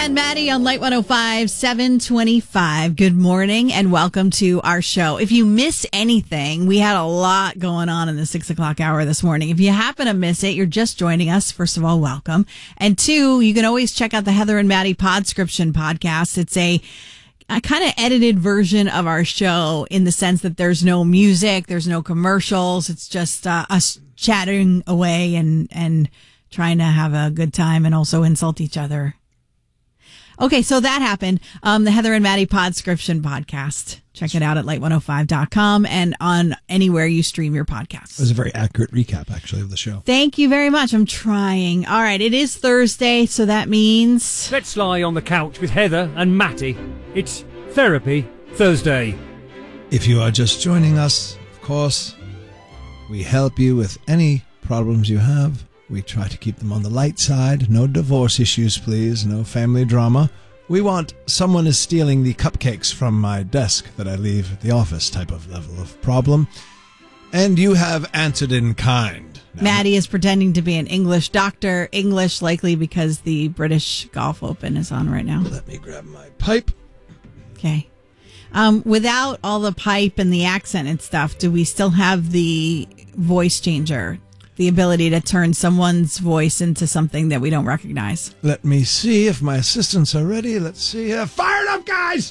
and Maddie on Light 105, 725. Good morning and welcome to our show. If you miss anything, we had a lot going on in the 6 o'clock hour this morning. If you happen to miss it, you're just joining us. First of all, welcome. And two, you can always check out the Heather and Maddie Podscription podcast. It's a kind of edited version of our show in the sense that there's no music, there's no commercials. It's just us chatting away and trying to have a good time and also insult each other. Okay, so that happened. The Heather and Maddie Podscription podcast. Check it out at light105.com and on anywhere you stream your podcasts. It was a very accurate recap, actually, of the show. Thank you very much. I'm trying. All right, it is Thursday, so that means... Let's lie on the couch with Heather and Matty. It's Therapy Thursday. If you are just joining us, of course, we help you with any problems you have. We try to keep them on the light side. No divorce issues, please. No family drama. We want someone is stealing the cupcakes from my desk that I leave at the office type of level of problem. And you have answered in kind. Now, Maddie is pretending to be an English doctor. English likely because the British Golf Open is on right now. let me grab my pipe. Okay. Without all the pipe and the accent and stuff, do we still have the voice changer? The ability to turn someone's voice into something that we don't recognize. Let me see if my assistants are ready. Let's see here. Fire it up, guys!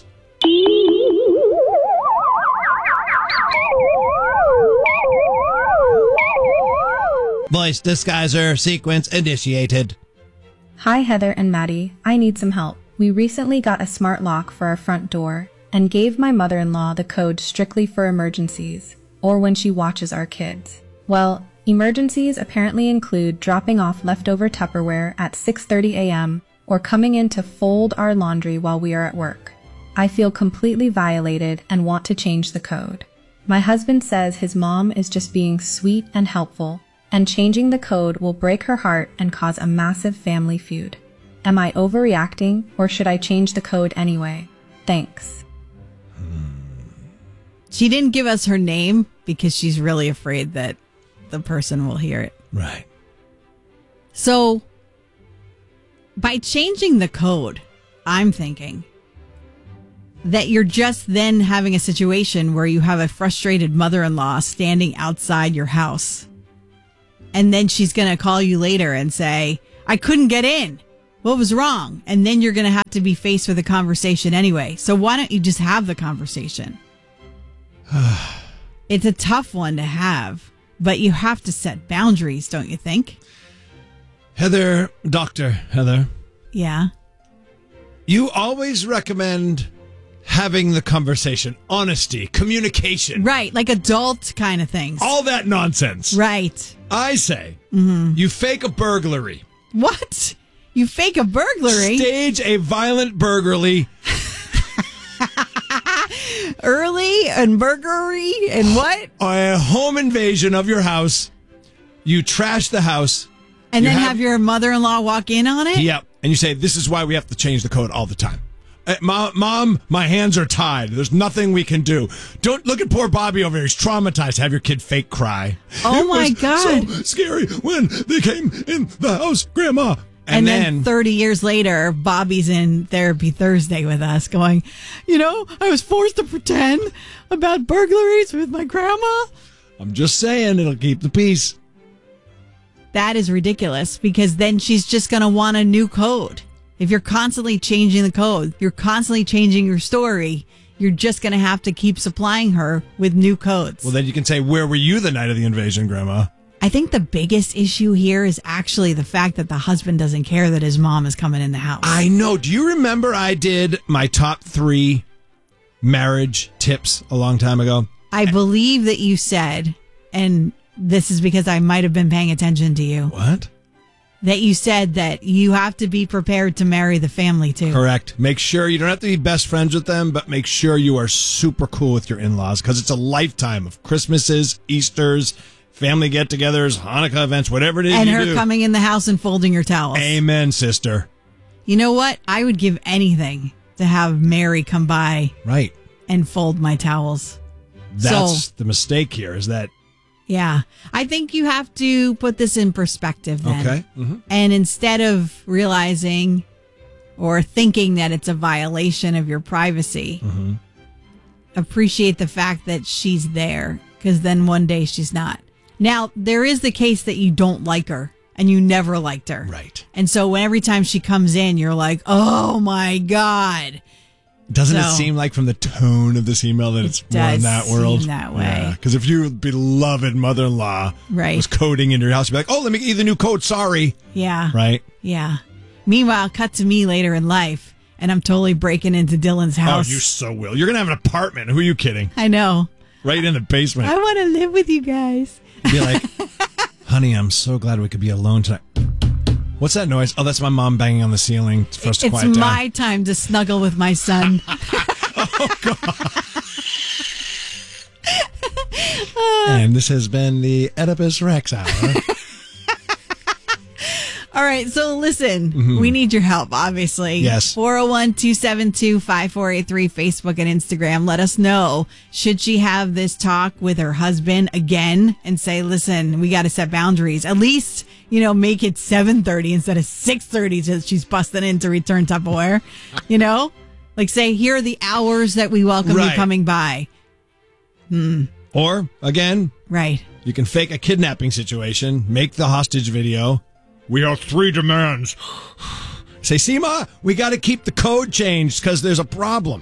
Voice disguiser sequence initiated. Hi, Heather and Maddie. I need some help. We recently got a smart lock for our front door and gave my mother-in-law the code strictly for emergencies or when she watches our kids. Well, emergencies apparently include dropping off leftover Tupperware at 6:30 a.m. or coming in to fold our laundry while we are at work. I feel completely violated and want to change the code. My husband says his mom is just being sweet and helpful, and changing the code will break her heart and cause a massive family feud. Am I overreacting, or should I change the code anyway? Thanks. She didn't give us her name because she's really afraid that the person will hear it. Right. So, by changing the code, I'm thinking that you're just then having a situation where you have a frustrated mother-in-law standing outside your house. And then she's going to call you later and say, I couldn't get in. What was wrong? And then you're going to have to be faced with a conversation anyway. So why don't you just have the conversation? It's a tough one to have. But you have to set boundaries, don't you think? Heather, Dr. Heather. Yeah. You always recommend having the conversation, honesty, communication. Right, like adult kind of things. All that nonsense. Right. I say, you fake a burglary. What? You fake a burglary? Stage a violent burglary. Early and burglary and what? A home invasion of your house. You trash the house. And then have your mother-in-law walk in on it? Yep. And you say, this is why we have to change the code all the time. Mom, my hands are tied. There's nothing we can do. Don't look at poor Bobby over here. He's traumatized. Have your kid fake cry. Oh, my God. It was so scary when they came in the house, Grandma. And then 30 years later, Bobby's in Therapy Thursday with us going, I was forced to pretend about burglaries with my grandma. I'm just saying, it'll keep the peace. That is ridiculous because then she's just going to want a new code. If you're constantly changing the code, you're constantly changing your story, you're just going to have to keep supplying her with new codes. Well, then you can say, where were you the night of the invasion, Grandma? I think the biggest issue here is actually the fact that the husband doesn't care that his mom is coming in the house. I know. Do you remember I did my top 3 marriage tips a long time ago? I believe that you said, and this is because I might have been paying attention to you. What? That you said that you have to be prepared to marry the family too. Correct. Make sure you don't have to be best friends with them, but make sure you are super cool with your in-laws because it's a lifetime of Christmases, Easters, family get-togethers, Hanukkah events, whatever it is and you her do. coming in the house and folding your towels. Amen, sister. You know what? I would give anything to have Mary come by Right. and fold my towels. That's the mistake here, is that... Yeah. I think you have to put this in perspective then. Okay. Mm-hmm. And instead of realizing or thinking that it's a violation of your privacy. Mm-hmm. Appreciate the fact that she's there, because then one day she's not. Now, there is the case that you don't like her and you never liked her. Right. And so every time she comes in, you're like, oh my God. Doesn't it seem like from the tone of this email that it's more in that world? Seem that way. Because if your beloved mother-in-law was coding into your house, you'd be like, oh, let me get you the new code. Sorry. Yeah. Right? Yeah. Meanwhile, cut to me later in life, and I'm totally breaking into Dylan's house. Oh, you so will. You're going to have an apartment. Who are you kidding? I know. Right in the basement. I want to live with you guys. You'd be like, honey, I'm so glad we could be alone tonight. What's that noise? Oh, that's my mom banging on the ceiling for us to quiet down. It's my time to snuggle with my son. Oh, God. And this has been the Oedipus Rex Hour. All right, so listen, we need your help, obviously. Yes. 401-272-5483, Facebook and Instagram. Let us know, should she have this talk with her husband again and say, listen, we got to set boundaries. At least, make it 7:30 instead of 6:30 till she's busting in to return Tupperware. Like say, here are the hours that we welcome you coming by. Or, again, you can fake a kidnapping situation, make the hostage video. We have 3 demands. Say, Seema, we got to keep the code changed because there's a problem.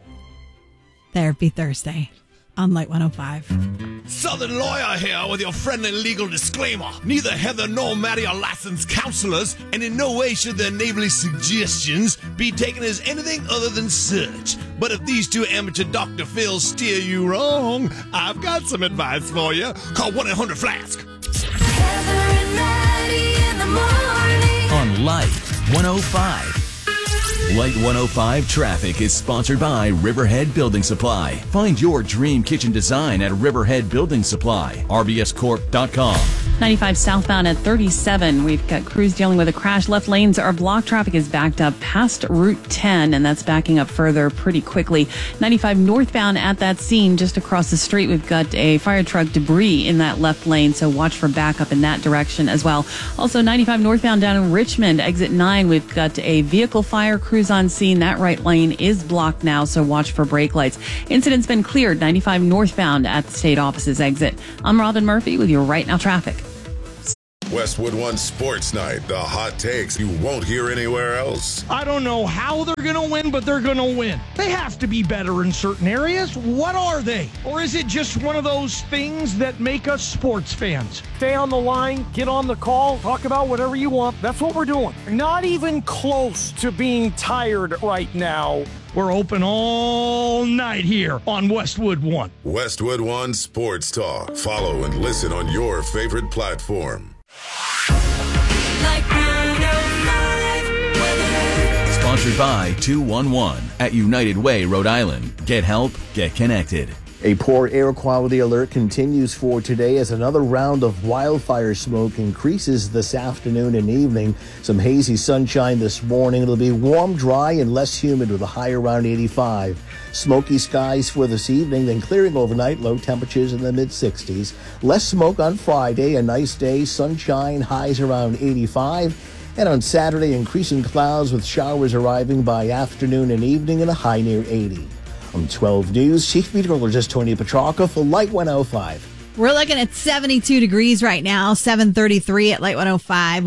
Therapy Thursday on Light 105. Southern Lawyer here with your friendly legal disclaimer. Neither Heather nor Maddie are licensed counselors, and in no way should their neighborly suggestions be taken as anything other than such. But if these 2 amateur Dr. Phils steer you wrong, I've got some advice for you. Call 1-800-FLASK. Heather and Maddie in the morning. On Light 105. Light 105 Traffic is sponsored by Riverhead Building Supply. Find your dream kitchen design at Riverhead Building Supply. RBScorp.com. 95 southbound at 37. We've got crews dealing with a crash. Left lanes are blocked. Traffic is backed up past Route 10, and that's backing up further pretty quickly. 95 northbound at that scene just across the street. We've got a fire truck debris in that left lane, so watch for backup in that direction as well. Also, 95 northbound down in Richmond, exit 9. We've got a vehicle fire. Crews on scene. That right lane is blocked now, so watch for brake lights. Incident's been cleared. 95 northbound at the state office's exit. I'm Robin Murphy with your Right Now Traffic. Westwood One Sports Night, the hot takes you won't hear anywhere else. I don't know how they're going to win, but they're going to win. They have to be better in certain areas. What are they? Or is it just one of those things that make us sports fans? Stay on the line, get on the call, talk about whatever you want. That's what we're doing. Not even close to being tired right now. We're open all night here on Westwood One. Westwood One Sports Talk. Follow and listen on your favorite platform. Like 105 weather. Sponsored by 211 at United Way, Rhode Island. Get help, get connected. A poor air quality alert continues for today as another round of wildfire smoke increases this afternoon and evening. Some hazy sunshine this morning. It'll be warm, dry, and less humid with a high around 85. Smoky skies for this evening, then clearing overnight, low temperatures in the mid-60s. Less smoke on Friday, a nice day, sunshine, highs around 85. And on Saturday, increasing clouds with showers arriving by afternoon and evening and a high near 80. On 12 News, Chief Meteorologist Tony Petrarca for Light 105. We're looking at 72 degrees right now, 7:33 at Light 105.